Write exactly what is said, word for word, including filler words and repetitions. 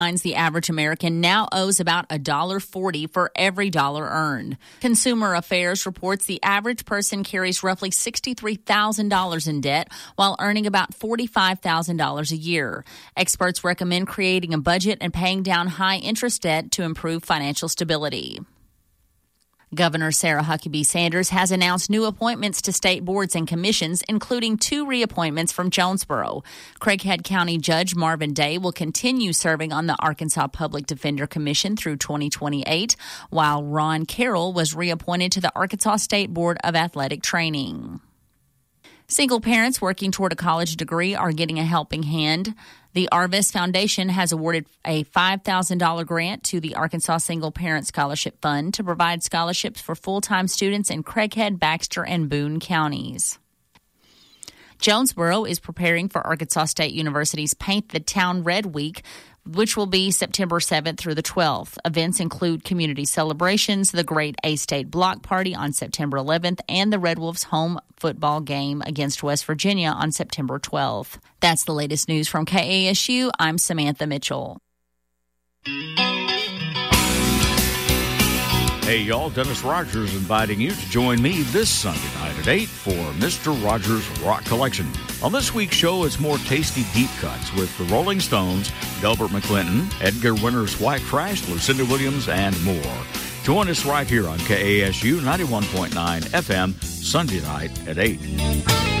The average American now owes about one dollar forty for every dollar earned. Consumer Affairs reports the average person carries roughly sixty-three thousand dollars in debt while earning about forty-five thousand dollars a year. Experts recommend creating a budget and paying down high-interest debt to improve financial stability. Governor Sarah Huckabee Sanders has announced new appointments to state boards and commissions, including two reappointments from Jonesboro. Craighead County Judge Marvin Day will continue serving on the Arkansas Public Defender Commission through twenty twenty-eight, while Ron Carroll was reappointed to the Arkansas State Board of Athletic Training. Single parents working toward a college degree are getting a helping hand. The Arvest Foundation has awarded a five thousand dollars grant to the Arkansas Single Parent Scholarship Fund to provide scholarships for full-time students in Craighead, Baxter, and Boone counties. Jonesboro is preparing for Arkansas State University's Paint the Town Red Week, which will be September seventh through the twelfth. Events include community celebrations, the Great A-State Block Party on September eleventh, and the Red Wolves home football game against West Virginia on September twelfth. That's the latest news from K A S U. I'm Samantha Mitchell. Hey, y'all, Dennis Rogers inviting you to join me this Sunday night at eight for Mister Rogers' Rock Collection. On this week's show, it's more tasty deep cuts with the Rolling Stones, Delbert McClinton, Edgar Winter's White Trash, Lucinda Williams, and more. Join us right here on K A S U ninety-one point nine F M Sunday night at eight.